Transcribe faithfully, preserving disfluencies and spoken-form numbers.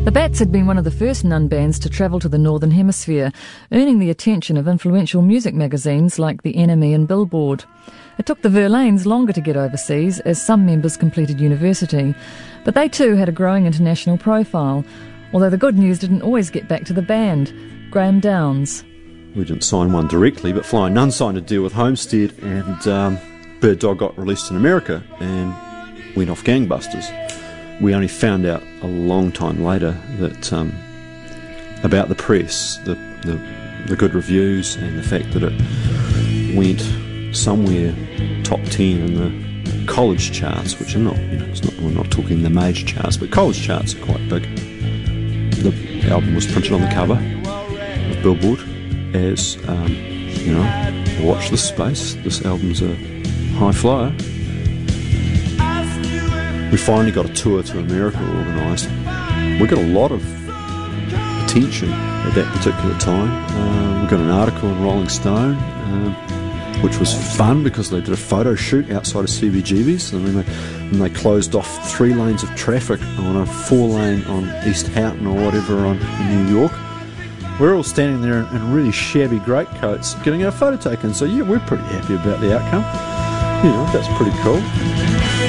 The Bats had been one of the first nun bands to travel to the Northern Hemisphere, earning the attention of influential music magazines like The Enemy and Billboard. It took the Verlaines longer to get overseas, as some members completed university, but they too had a growing international profile, although the good news didn't always get back to the band. Graham Downs. We didn't sign one directly, but Flying Nun signed a deal with Homestead, and um, Bird Dog got released in America and went off gangbusters. We only found out a long time later that um, about the press, the, the the good reviews, and the fact that it went somewhere top ten in the college charts, which are not, you know, it's not, we're not talking the major charts, but college charts are quite big. The album was printed on the cover of Billboard as, um, you know, watch this space. This album's a high flyer. We finally got a tour to America organised. We got a lot of attention at that particular time. Uh, we got an article in Rolling Stone, uh, which was fun because they did a photo shoot outside of C B G B's, and then they, and they closed off three lanes of traffic on a four lane on East Houghton or whatever on, in New York. We're all standing there in, in really shabby greatcoats getting our photo taken, so yeah, we're pretty happy about the outcome. You know, that's pretty cool.